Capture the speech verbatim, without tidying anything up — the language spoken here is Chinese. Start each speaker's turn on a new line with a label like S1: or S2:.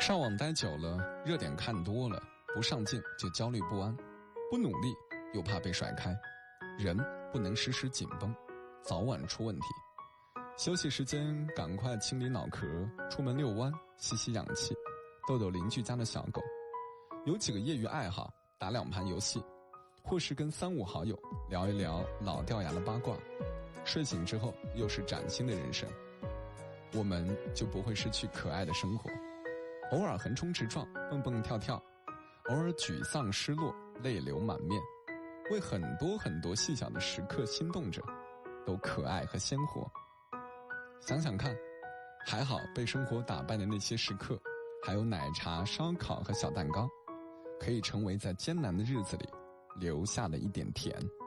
S1: 上网待久了，热点看多了，不上进就焦虑不安，不努力又怕被甩开。人不能时时紧绷，早晚出问题。休息时间赶快清理脑壳，出门遛弯，吸吸氧气，逗逗邻居家的小狗。有几个业余爱好，打两盘游戏，或是跟三五好友聊一聊老掉牙的八卦。睡醒之后又是崭新的人生，我们就不会失去可爱的生活。偶尔横冲直撞，蹦蹦跳跳，偶尔沮丧失落，泪流满面，为很多很多细小的时刻心动着，都可爱和鲜活。想想看，还好被生活打败的那些时刻，还有奶茶、烧烤和小蛋糕，可以成为在艰难的日子里留下的一点甜。